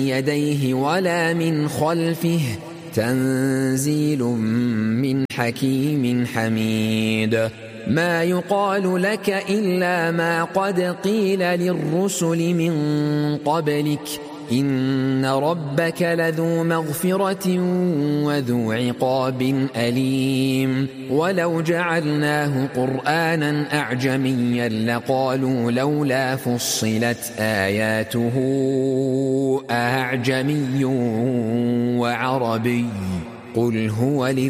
يديه ولا من خلفه تنزيل من حكيم حميد ما يقال لك إلا ما قد قيل للرسل من قبلك إن ربك لذو مغفرة وذو عقاب أليم ولو جعلناه قرآنا أعجميا لقالوا لولا فصلت آياته أعجمي وعربي قل هو